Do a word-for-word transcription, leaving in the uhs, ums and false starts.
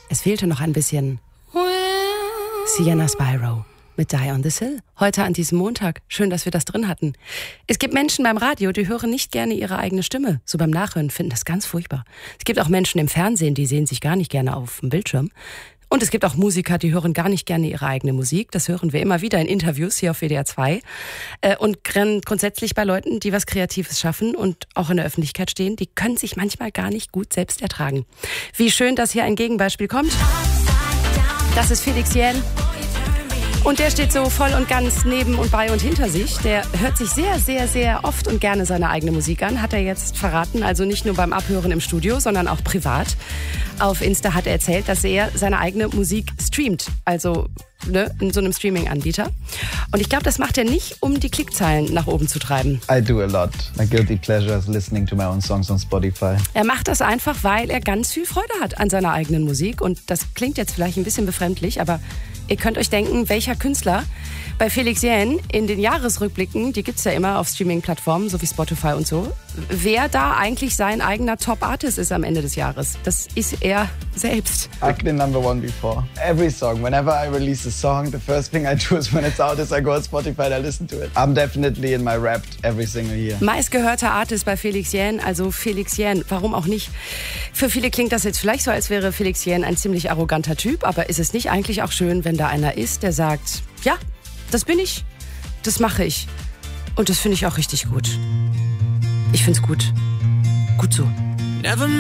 Es fehlte noch ein bisschen Sienna Spyro mit Die on this Hill. Heute an diesem Montag. Schön, dass wir das drin hatten. Es gibt Menschen beim Radio, die hören nicht gerne ihre eigene Stimme. So beim Nachhören finden das ganz furchtbar. Es gibt auch Menschen im Fernsehen, die sehen sich gar nicht gerne auf dem Bildschirm. Und es gibt auch Musiker, die hören gar nicht gerne ihre eigene Musik. Das hören wir immer wieder in Interviews hier auf W D R zwei. Und grundsätzlich bei Leuten, die was Kreatives schaffen und auch in der Öffentlichkeit stehen, die können sich manchmal gar nicht gut selbst ertragen. Wie schön, dass hier ein Gegenbeispiel kommt. Das ist Felix Jähn. Und der steht so voll und ganz neben und bei und hinter sich. Der hört sich sehr, sehr, sehr oft und gerne seine eigene Musik an, hat er jetzt verraten. Also nicht nur beim Abhören im Studio, sondern auch privat. Auf Insta hat er erzählt, dass er seine eigene Musik streamt. Also ne, in so einem Streaming-Anbieter. Und ich glaube, das macht er nicht, um die Klickzahlen nach oben zu treiben. I do a lot. My guilty pleasure is listening to my own songs on Spotify. Er macht das einfach, weil er ganz viel Freude hat an seiner eigenen Musik. Und das klingt jetzt vielleicht ein bisschen befremdlich, aber ihr könnt euch denken, welcher Künstler bei Felix Jähn in den Jahresrückblicken, die gibt's ja immer auf Streaming-Plattformen, so wie Spotify und so, wer da eigentlich sein eigener Top-Artist ist am Ende des Jahres. Das ist er selbst. I've been number one before. Every song, whenever I release a song, the first thing I do is when it's out is I go on Spotify and I listen to it. I'm definitely in my Wrapped every single year. Meistgehörter Artist bei Felix Jähn, also Felix Jähn. Warum auch nicht? Für viele klingt das jetzt vielleicht so, als wäre Felix Jähn ein ziemlich arroganter Typ, aber ist es nicht eigentlich auch schön, wenn da einer ist, der sagt, ja, das bin ich, das mache ich. Und das finde ich auch richtig gut. Ich finde es gut. Gut so.